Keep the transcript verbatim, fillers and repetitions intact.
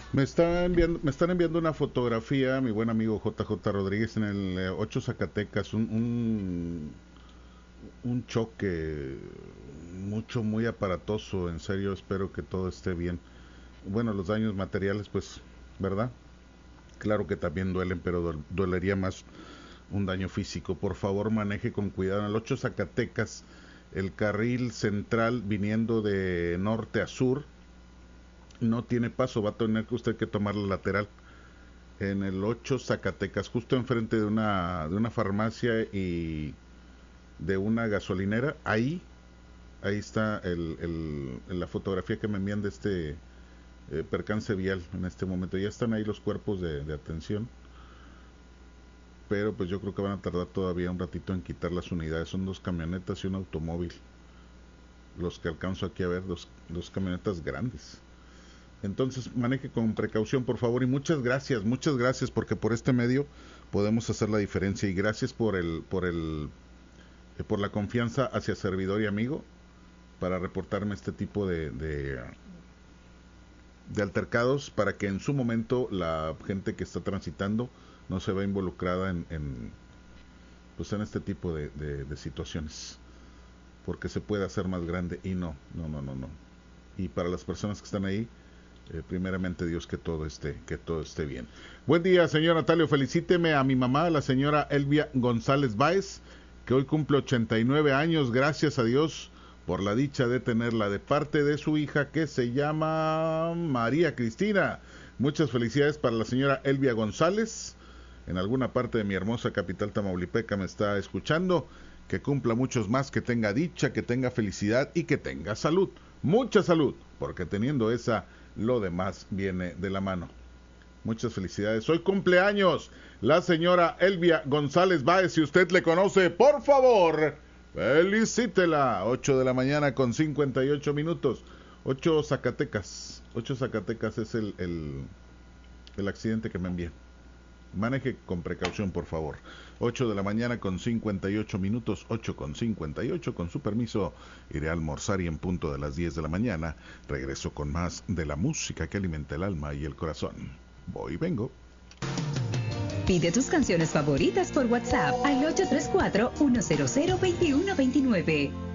Me está enviando, me están enviando una fotografía, mi buen amigo J J Rodríguez, en el eh, ocho Zacatecas, un, un, un choque mucho, muy aparatoso, en serio, espero que todo esté bien. Bueno, los daños materiales, pues, ¿verdad? Claro que también duelen, pero duel- dolería más un daño físico. Por favor, maneje con cuidado. En el ocho Zacatecas, el carril central viniendo de norte a sur no tiene paso, va a tener que usted que tomar la lateral. En el ocho Zacatecas, justo enfrente de una, de una farmacia y de una gasolinera, ahí, ahí está el, el, la fotografía que me envían de este eh, percance vial en este momento. Ya están ahí los cuerpos de, de atención, pero pues yo creo que van a tardar todavía un ratito en quitar las unidades. Son dos camionetas y un automóvil, los que alcanzo aquí a ver, dos, dos camionetas grandes. Entonces maneje con precaución, por favor, y muchas gracias, muchas gracias, porque por este medio podemos hacer la diferencia, y gracias por el, por el, eh, por la confianza hacia servidor y amigo para reportarme este tipo de, de, de altercados, para que en su momento la gente que está transitando no se vea involucrada en, en pues en este tipo de, de, de situaciones, porque se puede hacer más grande y no, no, no, no, no. Y para las personas que están ahí, Eh, primeramente Dios que todo esté, que todo esté bien. Buen día, señor Natalio. Felicíteme a mi mamá, la señora Elvia González Báez, que hoy cumple ochenta y nueve años. Gracias a Dios por la dicha de tenerla de parte de su hija, que se llama María Cristina. Muchas felicidades para la señora Elvia González. En alguna parte de mi hermosa capital tamaulipeca me está escuchando. Que cumpla muchos más, que tenga dicha, que tenga felicidad y que tenga salud. Mucha salud, porque teniendo esa, lo demás viene de la mano. Muchas felicidades. Hoy cumpleaños la señora Elvia González Báez. Si usted le conoce, por favor, felicítela. ocho de la mañana con cincuenta y ocho minutos. ocho Zacatecas. ocho Zacatecas es el, el, el accidente que me envié. Maneje con precaución, por favor. ocho de la mañana con cincuenta y ocho minutos, ocho con cincuenta y ocho. Con su permiso, iré a almorzar y en punto de las diez de la mañana regreso con más de la música que alimenta el alma y el corazón. Voy y vengo. Pide tus canciones favoritas por WhatsApp al ocho tres cuatro, uno cero cero, dos uno dos nueve.